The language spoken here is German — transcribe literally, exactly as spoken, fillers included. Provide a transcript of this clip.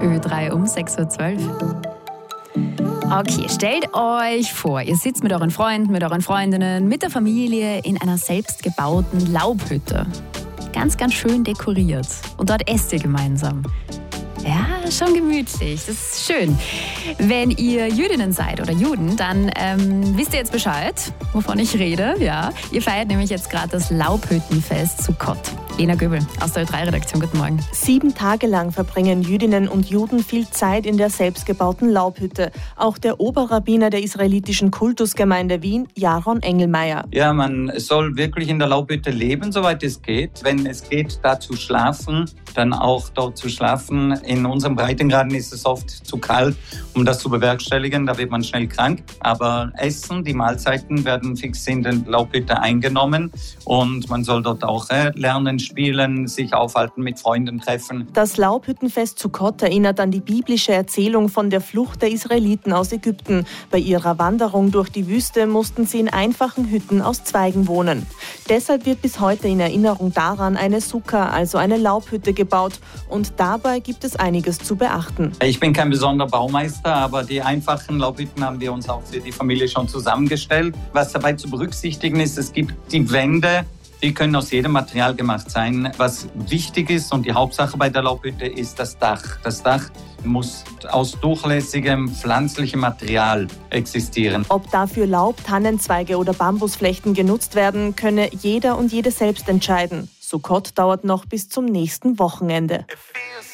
Ö drei um sechs Uhr zwölf. Okay, stellt euch vor, ihr sitzt mit euren Freunden, mit euren Freundinnen, mit der Familie in einer selbstgebauten Laubhütte. Ganz, ganz schön dekoriert. Und dort esst ihr gemeinsam. Ja, schon gemütlich. Das ist schön. Wenn ihr Jüdinnen seid oder Juden, dann ähm, wisst ihr jetzt Bescheid, wovon ich rede. Ja, ihr feiert nämlich jetzt gerade das Laubhüttenfest Sukkot. Lena Göbel aus der Ö drei Redaktion, guten Morgen. Sieben Tage lang verbringen Jüdinnen und Juden viel Zeit in der selbstgebauten Laubhütte. Auch der Oberrabbiner der israelitischen Kultusgemeinde Wien, Jaron Engelmeier. Ja, man soll wirklich in der Laubhütte leben, soweit es geht. Wenn es geht, da zu schlafen, dann auch dort zu schlafen. In unserem Breitengraden ist es oft zu kalt, um das zu bewerkstelligen. Da wird man schnell krank. Aber Essen, die Mahlzeiten werden fix in der Laubhütte eingenommen. Und man soll dort auch äh, lernen, spielen, sich aufhalten, mit Freunden treffen. Das Laubhüttenfest Sukkot erinnert an die biblische Erzählung von der Flucht der Israeliten aus Ägypten. Bei ihrer Wanderung durch die Wüste mussten sie in einfachen Hütten aus Zweigen wohnen. Deshalb wird bis heute in Erinnerung daran eine Sukka, also eine Laubhütte, gebaut. Und dabei gibt es einiges zu beachten. Ich bin kein besonderer Baumeister, aber die einfachen Laubhütten haben wir uns auch für die Familie schon zusammengestellt. Was dabei zu berücksichtigen ist, es gibt die Wände, die können aus jedem Material gemacht sein. Was wichtig ist und die Hauptsache bei der Laubhütte ist das Dach. Das Dach muss aus durchlässigem pflanzlichem Material existieren. Ob dafür Laub, Tannenzweige oder Bambusflechten genutzt werden, könne jeder und jede selbst entscheiden. Sukkot dauert noch bis zum nächsten Wochenende.